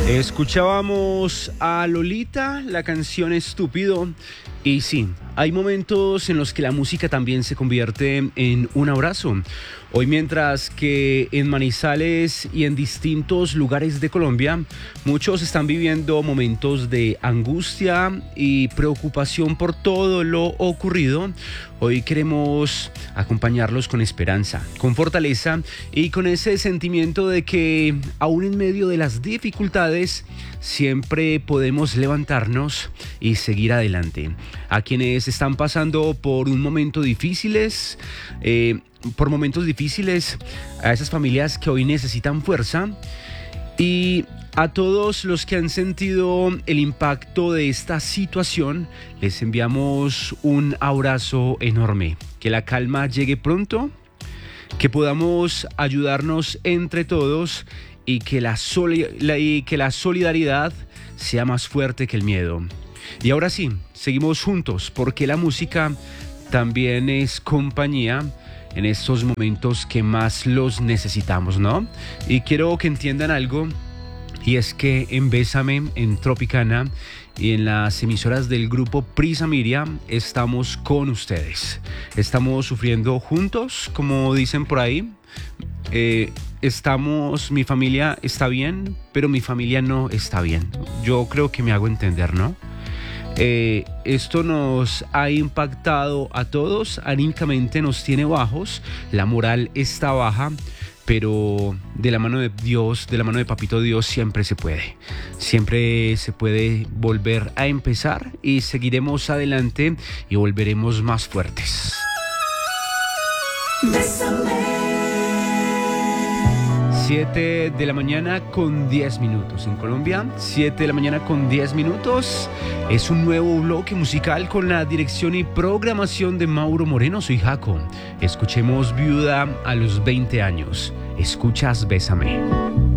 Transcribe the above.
Escuchábamos a Lolita, la canción Estúpido. Y sí, hay momentos en los que la música también se convierte en un abrazo. Hoy, mientras que en Manizales y en distintos lugares de Colombia, muchos están viviendo momentos de angustia y preocupación por todo lo ocurrido, hoy queremos acompañarlos con esperanza, con fortaleza y con ese sentimiento de que aún en medio de las dificultades siempre podemos levantarnos y seguir adelante. A quienes están pasando por un momento difíciles, a esas familias que hoy necesitan fuerza, y a todos los que han sentido el impacto de esta situación, les enviamos un abrazo enorme. Que la calma llegue pronto, que podamos ayudarnos entre todos y que la solidaridad sea más fuerte que el miedo. Y ahora sí, seguimos juntos, porque la música también es compañía en estos momentos que más los necesitamos, ¿no? Y quiero que entiendan algo, y es que en Bésame, en Tropicana y en las emisoras del grupo Prisa Miria estamos con ustedes. Estamos sufriendo juntos, como dicen por ahí. Mi familia está bien, pero mi familia no está bien. Yo creo que me hago entender, ¿no? Esto nos ha impactado a todos, anímicamente nos tiene bajos, la moral está baja, pero de la mano de Dios, de la mano de Papito Dios, siempre se puede volver a empezar y seguiremos adelante y volveremos más fuertes. Bésame. 7 de la mañana con 10 minutos en Colombia, 7 de la mañana con 10 minutos. Es un nuevo bloque musical con la dirección y programación de Mauro Moreno. Soy Jaco. Escuchemos Viuda a los 20 años. Escuchas Bésame.